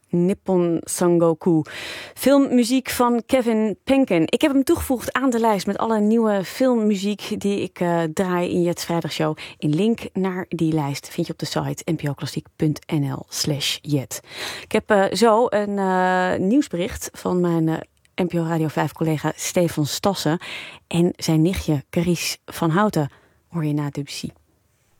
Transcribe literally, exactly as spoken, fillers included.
Nippon Sangoku. Filmmuziek van Kevin Penken. Ik heb hem toegevoegd aan de lijst met alle nieuwe filmmuziek die ik uh, draai in Jet's Vrijdagshow. Een link naar die lijst vind je op de site npoklassiek.nl slash jet. Ik heb uh, zo een uh, nieuwsbericht van mijn uh, N P O Radio vijf collega Stefan Stassen en zijn nichtje Carice van Houten. Hoor je na Debussy.